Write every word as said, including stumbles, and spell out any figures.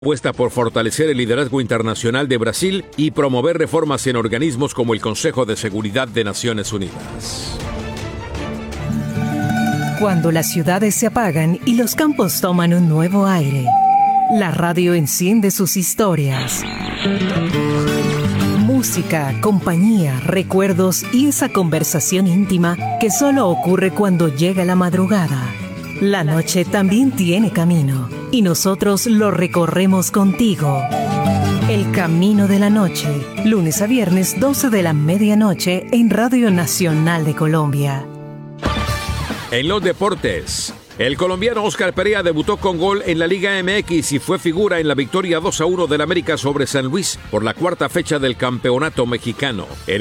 Apuesta por fortalecer el liderazgo internacional de Brasil y promover reformas en organismos como el Consejo de Seguridad de Naciones Unidas. Cuando las ciudades se apagan y los campos toman un nuevo aire, la radio enciende sus historias. Música, compañía, recuerdos y esa conversación íntima que solo ocurre cuando llega la madrugada. La noche también tiene camino y nosotros lo recorremos contigo. El Camino de la Noche, lunes a viernes doce de la medianoche en Radio Nacional de Colombia. En los deportes, el colombiano Oscar Perea debutó con gol en la Liga M X y fue figura en la victoria dos a uno del América sobre San Luis por la cuarta fecha del campeonato mexicano. El